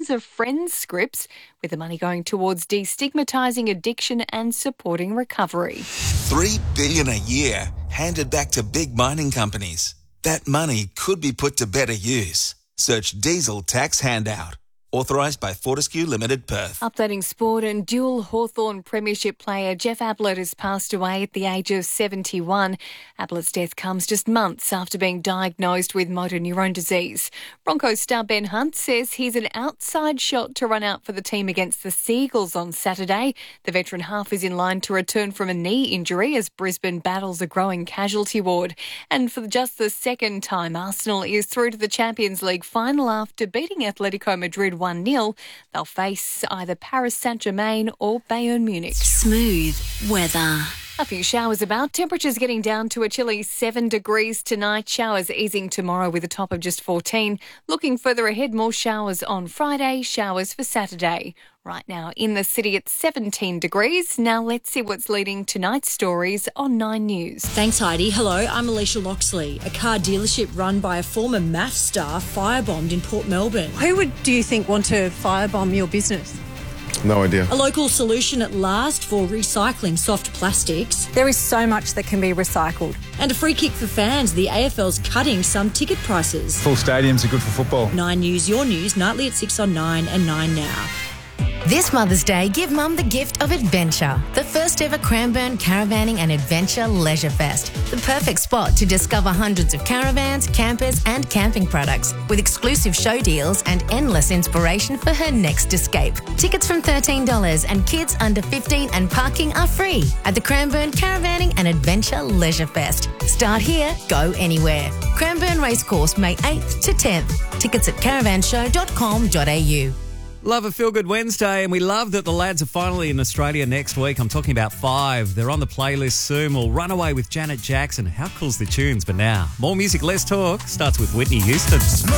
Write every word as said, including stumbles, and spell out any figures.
millions of Friends scripts, with the money going towards destigmatising addiction and supporting recovery. Three billion dollars a year handed back to big mining companies. That money could be put to better use. Search Diesel Tax Handout. Authorised by Fortescue Limited Perth. Updating sport, and dual Hawthorn Premiership player Jeff Ablett has passed away at the age of seventy-one. Ablett's death comes just months after being diagnosed with motor neurone disease. Broncos star Ben Hunt says he's an outside shot to run out for the team against the Seagulls on Saturday. The veteran half is in line to return from a knee injury as Brisbane battles a growing casualty ward. And for just the second time, Arsenal is through to the Champions League final after beating Atletico Madrid one nil. They'll face either Paris Saint-Germain or Bayern Munich. Smooth weather. A few showers about. Temperatures getting down to a chilly seven degrees tonight. Showers easing tomorrow with a top of just fourteen. Looking further ahead, more showers on Friday, showers for Saturday. Right now in the city it's seventeen degrees. Now let's see what's leading tonight's stories on Nine News. Thanks, Heidi. Hello, I'm Alicia Loxley. A car dealership run by a former M A F star firebombed in Port Melbourne. Who would, do you think, want to firebomb your business? No idea. A local solution at last for recycling soft plastics. There is so much that can be recycled. And a free kick for fans. The A F L's cutting some ticket prices. Full stadiums are good for football. Nine News, your news, nightly at six on Nine and Nine Now. This Mother's Day, give Mum the gift of adventure. The first ever Cranbourne Caravanning and Adventure Leisure Fest. The perfect spot to discover hundreds of caravans, campers and camping products with exclusive show deals and endless inspiration for her next escape. Tickets from thirteen dollars and kids under fifteen and parking are free at the Cranbourne Caravanning and Adventure Leisure Fest. Start here, go anywhere. Cranbourne Racecourse, May eighth to tenth. Tickets at caravan show dot com dot a u. Love a Feel Good Wednesday, and we love that the lads are finally in Australia next week. I'm talking about Five. They're on the playlist soon. We'll run away with Janet Jackson. How cool's the tunes? But now, more music, less talk. Starts with Whitney Houston.